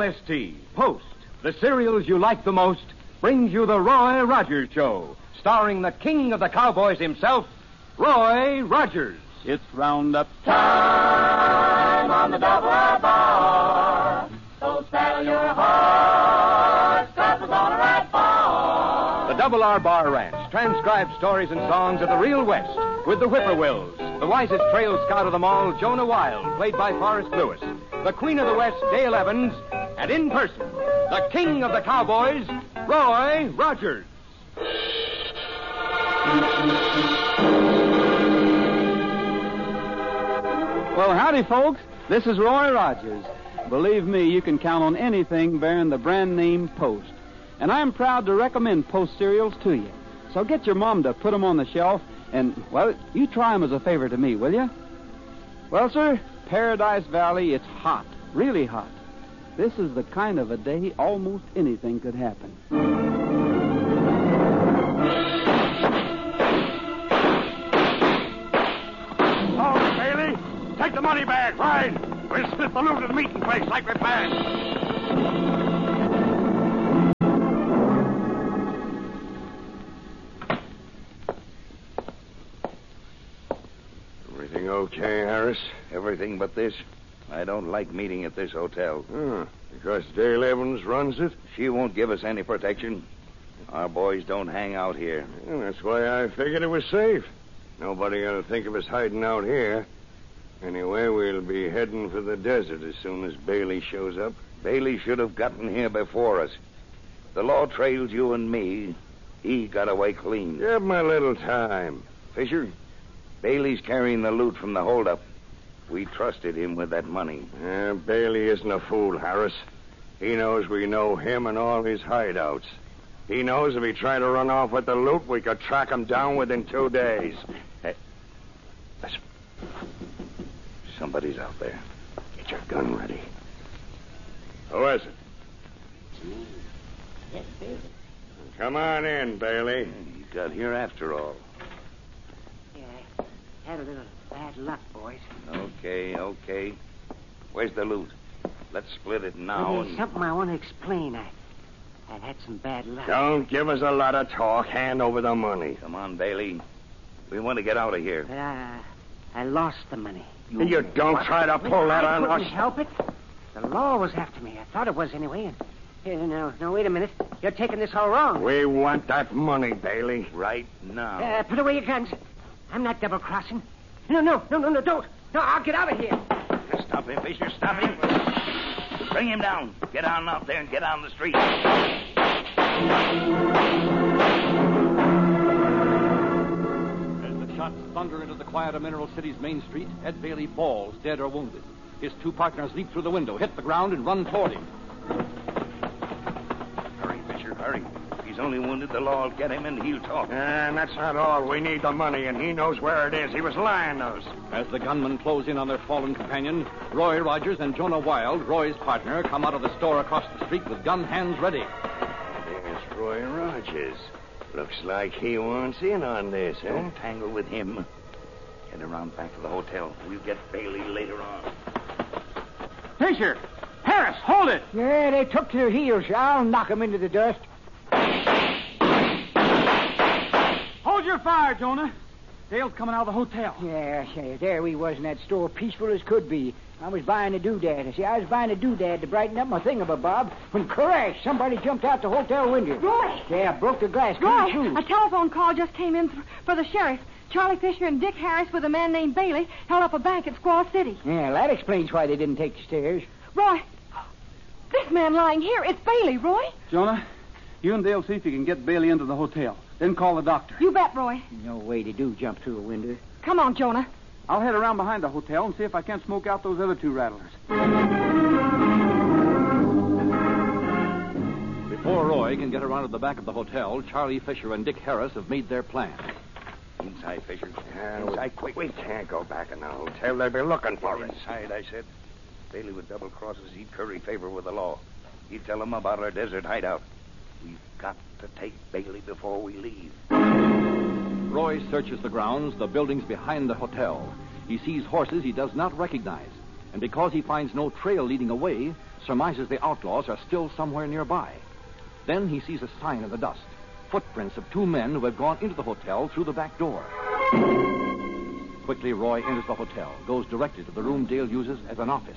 OST, Post, the cereals you like the most, brings you the Roy Rogers Show, starring the king of the cowboys himself, Roy Rogers. It's roundup time on the Double R Bar. So saddle your horse, 'cause we're gonna ride far. The Double R Bar Ranch transcribes stories and songs of the real West with the Whippoorwills, the wisest trail scout of them all, Jonah Wild, played by Forrest Lewis, the Queen of the West, Dale Evans, and in person, the king of the cowboys, Roy Rogers. Well, howdy, folks. This is Roy Rogers. Believe me, you can count on anything bearing the brand name Post. And I'm proud to recommend Post cereals to you. So get your mom to put them on the shelf and, well, you try them as a favor to me, will you? Well, sir, Paradise Valley, it's hot, really hot. This is the kind of a day almost anything could happen. Oh, Bailey, take the money bag, right? We'll split the loot at the meeting place like we planned. Everything okay, Harris? Everything but this. I don't like meeting at this hotel. Because Dale Evans runs it? She won't give us any protection. Our boys don't hang out here. Well, that's why I figured it was safe. Nobody ought to think of us hiding out here. Anyway, we'll be heading for the desert as soon as Bailey shows up. Bailey should have gotten here before us. The law trails you and me. He got away clean. Give him a little time. Fisher, Bailey's carrying the loot from the holdup. We trusted him with that money. Bailey isn't a fool, Harris. He knows we know him and all his hideouts. He knows if he tried to run off with the loot, we could track him down within 2 days. Hey, listen. Somebody's out there. Get your gun ready. Who is it? Yes, Bailey. Come on in, Bailey. You got here after all. Yeah, I had a little bad luck, boys. Okay. Where's the loot? Let's split it now. There's something I want to explain. I've had some bad luck. Don't give us a lot of talk. Hand over the money. Come on, Bailey. We want to get out of here. But I lost the money. You don't try to pull that on I us. couldn't help it. The law was after me. I thought it was anyway. And here, now, wait a minute. You're taking this all wrong. We want that money, Bailey. Right now. Put away your guns. I'm not double-crossing. No, don't. No, I'll get out of here. Stop him, Fisher. Stop him. Bring him down. Get on out there and get on the street. As the shots thunder into the quiet of Mineral City's main street, Ed Bailey falls, dead or wounded. His two partners leap through the window, hit the ground, and run toward him. Hurry, Fisher, hurry. If he's only wounded, the law will get him and he'll talk. And that's not all. We need the money, and he knows where it is. He was lying to us. As the gunmen close in on their fallen companion, Roy Rogers and Jonah Wild, Roy's partner, come out of the store across the street with gun hands ready. There's Roy Rogers. Looks like he wants in on this, huh? Don't tangle with him. Head around back to the hotel. We'll get Bailey later on. Fisher! Harris, hold it! Yeah, they took to their heels. I'll knock them into the dust. Hold your fire, Jonah. Dale's coming out of the hotel. Yeah, there we was in that store, peaceful as could be. I was buying a doodad. I was buying a doodad to brighten up my thingamabob when crash, somebody jumped out the hotel window. Roy! Yeah, broke the glass. Roy, a telephone call just came in for the sheriff. Charlie Fisher and Dick Harris with a man named Bailey held up a bank at Squaw City. Yeah, that explains why they didn't take the stairs. Roy, this man lying here, it's Bailey, Roy. Jonah, you and Dale see if you can get Bailey into the hotel. Then call the doctor. You bet, Roy. No way they do jump through a window. Come on, Jonah. I'll head around behind the hotel and see if I can't smoke out those other two rattlers. Before Roy can get around to the back of the hotel, Charlie Fisher and Dick Harris have made their plan. Inside, Fisher. Inside, quick. We can't go back in the hotel. They'll be looking for us. Inside, I said. Bailey would double-cross us. He'd curry favor with the law. He'd tell them about our desert hideout. We've got to take Bailey before we leave. Roy searches the grounds, the buildings behind the hotel. He sees horses he does not recognize. and because he finds no trail leading away, surmises the outlaws are still somewhere nearby. Then he sees a sign in the dust. Footprints of 2 men who have gone into the hotel through the back door. Quickly, Roy enters the hotel, goes directly to the room Dale uses as an office.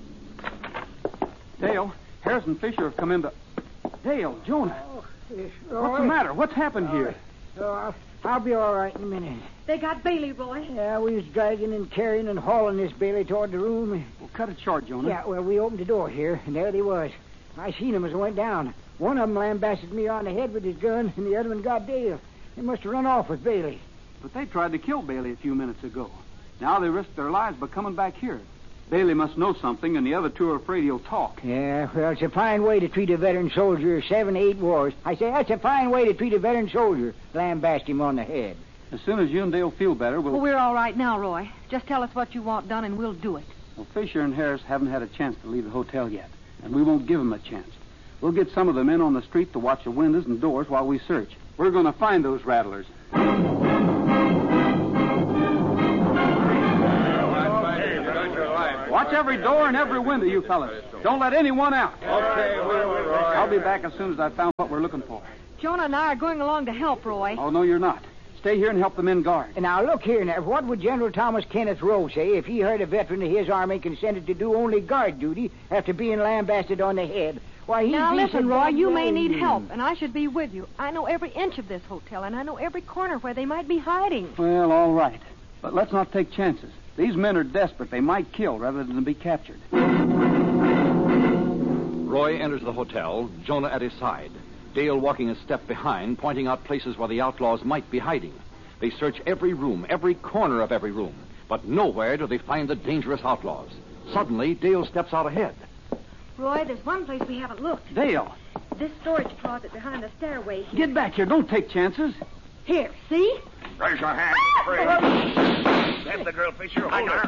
Dale, Harris and Fisher have come in to... Dale, Jonah. Oh, yes, What's the matter? What's happened here? I'll be all right in a minute. They got Bailey, Roy. Yeah, we was dragging and carrying and hauling this Bailey toward the room. Well, cut it short, Jonah. Yeah, well, we opened the door here, and there they was. I seen them as I went down. One of them lambasted me on the head with his gun, and the other one got Dale. They must have run off with Bailey. But they tried to kill Bailey a few minutes ago. Now they risked their lives by coming back here. Bailey must know something, and the other 2 are afraid he'll talk. Yeah, well, it's a fine way to treat a veteran soldier, 7, 8 wars. I say that's a fine way to treat a veteran soldier. Lambast him on the head. As soon as you and Dale feel better, Well, we're all right now, Roy. Just tell us what you want done, and we'll do it. Well, Fisher and Harris haven't had a chance to leave the hotel yet, and we won't give them a chance. We'll get some of the men on the street to watch the windows and doors while we search. We're going to find those rattlers. Watch every door and every window, you fellas. Don't let anyone out. Okay, I'll be back as soon as I've found what we're looking for. Jonah and I are going along to help, Roy. Oh, no, you're not. Stay here and help the men guard. And now, look here, now. What would General Thomas Kenneth Rowe say if he heard a veteran of his army consented to do only guard duty after being lambasted on the head? Why, he'd Now, be listen, so Roy, you damn may need lame. help, and I should be with you. I know every inch of this hotel, and I know every corner where they might be hiding. Well, all right. But let's not take chances. These men are desperate. They might kill rather than be captured. Roy enters the hotel, Jonah at his side. Dale walking a step behind, pointing out places where the outlaws might be hiding. They search every room, every corner of every room, but nowhere do they find the dangerous outlaws. Suddenly, Dale steps out ahead. Roy, there's one place we haven't looked. Dale, This storage closet behind the stairway. get back here. Don't take chances. Here, see? Raise your hand. Free. Grab the girl, Fisher. Hold her.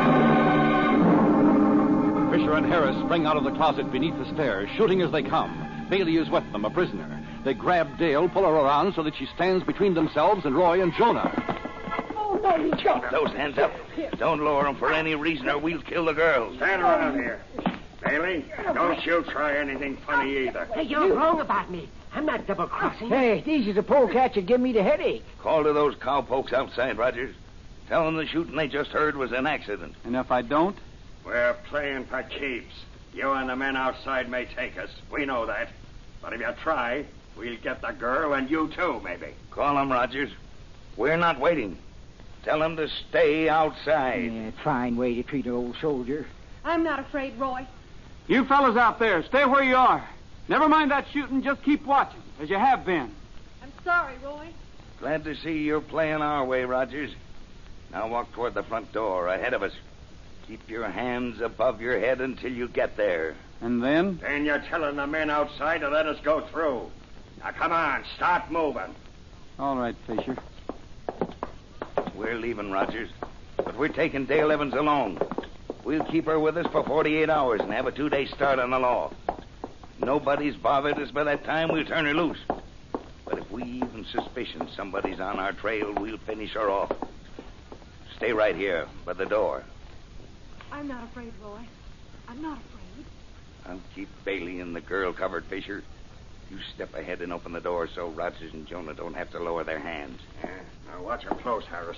Fisher and Harris spring out of the closet beneath the stairs, shooting as they come. Bailey is with them, a prisoner. They grab Dale, pull her around so that she stands between themselves and Roy and Jonah. Oh, no, he jumped. Those hands up. Don't lower them for any reason or we'll kill the girls. Stand around here. Bailey, don't you try anything funny either. Hey, you're wrong about me. I'm not double-crossing. Hey, these are the polecats that give me the headache. Call to those cowpokes outside, Rogers. Tell them the shooting they just heard was an accident. And if I don't? We're playing for keeps. You and the men outside may take us. We know that. But if you try, we'll get the girl and you too, maybe. Call them, Rogers. We're not waiting. Tell them to stay outside. Yeah, fine way to treat an old soldier. I'm not afraid, Roy. You fellas out there, stay where you are. Never mind that shooting, just keep watching, as you have been. I'm sorry, Roy. Glad to see you're playing our way, Rogers. Now walk toward the front door ahead of us. Keep your hands above your head until you get there. And then? Then you're telling the men outside to let us go through. Now, come on, start moving. All right, Fisher. We're leaving, Rogers. But we're taking Dale Evans alone. We'll keep her with us for 48 hours and have a 2-day start on the law. Nobody's bothered us by that time, we'll turn her loose. But if we even suspicion somebody's on our trail, we'll finish her off. Stay right here, by the door. I'm not afraid, Roy. I'm not afraid. I'll keep Bailey and the girl covered, Fisher. You step ahead and open the door so Rogers and Jonah don't have to lower their hands. Yeah, now watch her close, Harris.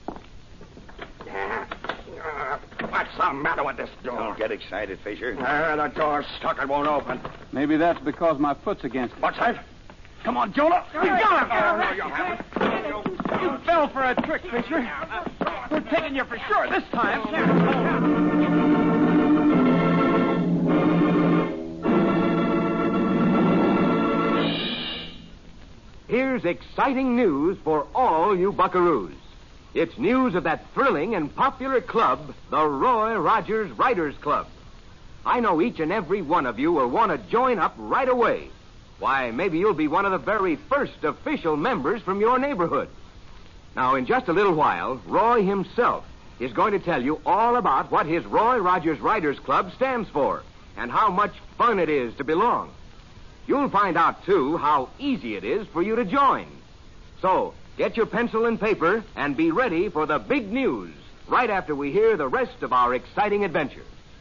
What's the matter with this door? Don't get excited, Fisher. The door's stuck. It won't open. Maybe that's because my foot's against it. What's that? Come on, Jonah. We got him. No, you haven't. You fell for a trick, Fisher. We're taking you for sure this time. Here's exciting news for all you buckaroos. It's news of that thrilling and popular club, the Roy Rogers Writers Club. I know each and every one of you will want to join up right away. Why, maybe you'll be one of the very first official members from your neighborhood. Now, in just a little while, Roy himself is going to tell you all about what his Roy Rogers Writers Club stands for and how much fun it is to belong. You'll find out, too, how easy it is for you to join. So, get your pencil and paper and be ready for the big news right after we hear the rest of our exciting adventure.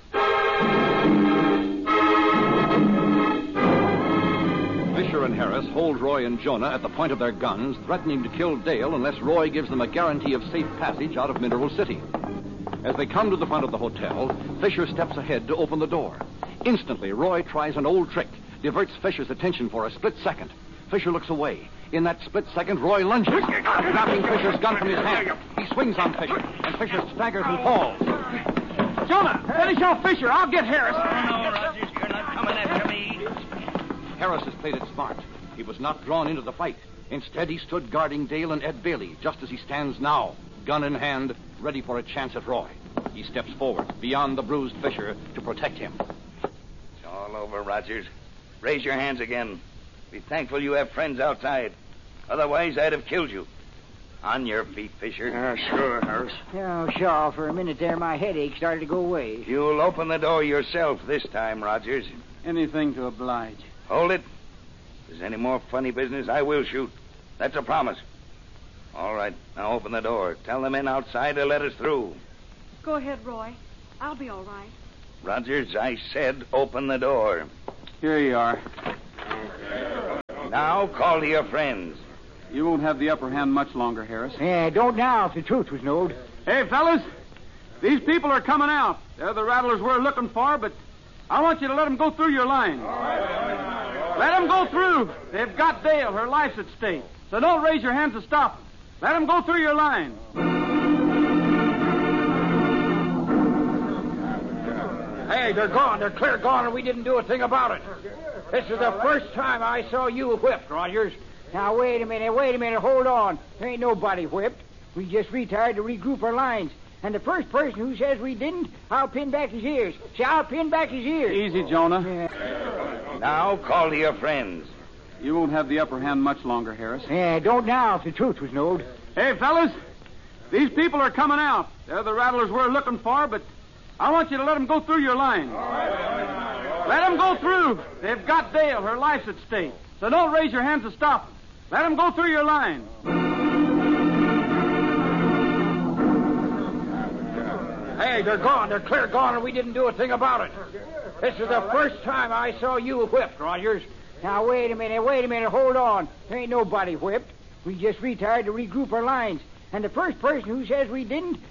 Fisher and Harris hold Roy and Jonah at the point of their guns, threatening to kill Dale unless Roy gives them a guarantee of safe passage out of Mineral City. As they come to the front of the hotel, Fisher steps ahead to open the door. Instantly, Roy tries an old trick, diverts Fisher's attention for a split second. Fisher looks away. In that split second, Roy lunges, dropping Fisher's gun from his hand. He swings on Fisher, and Fisher staggers and falls. Jonah, finish off Fisher. I'll get Harris. Oh, no, Rogers, you're not coming after me. Harris has played it smart. He was not drawn into the fight. Instead, he stood guarding Dale and Ed Bailey, just as he stands now, gun in hand, ready for a chance at Roy. He steps forward, beyond the bruised Fisher, to protect him. It's all over, Rogers. Raise your hands again. Be thankful you have friends outside. Otherwise, I'd have killed you. On your feet, Fisher. Sure, Harris. Oh, sure. For a minute there, my headache started to go away. You'll open the door yourself this time, Rogers. Anything to oblige. Hold it. If there's any more funny business, I will shoot. That's a promise. All right, now open the door. Tell the men outside to let us through. Go ahead, Roy. I'll be all right. Rogers, I said open the door. Here you are. Now call to your friends. You won't have the upper hand much longer, Harris. Yeah, don't now if the truth was knowed. Hey, fellas, these people are coming out. They're the rattlers we're looking for, but I want you to let them go through your line. Let them go through. They've got Dale. Her life's at stake. So don't raise your hands to stop them. Let them go through your line. Hey, they're gone. They're clear gone, and we didn't do a thing about it. This is the first time I saw you whipped, Rogers. Now, wait a minute. Hold on. There ain't nobody whipped. We just retired to regroup our lines. And the first person who says we didn't, I'll pin back his ears. See, I'll pin back his ears. Easy, Jonah. Yeah. Now call to your friends. You won't have the upper hand much longer, Harris. Yeah, don't now if the truth was knowed. Hey, fellas, these people are coming out. They're the rattlers we're looking for, but I want you to let them go through your line. Let them go through. They've got Dale. Her life's at stake. So don't raise your hands to stop them. Let them go through your line. Hey, they're gone. They're clear gone, and we didn't do a thing about it. This is the first time I saw you whipped, Rogers. Now, wait a minute. Hold on. There ain't nobody whipped. We just retired to regroup our lines. And the first person who says we didn't,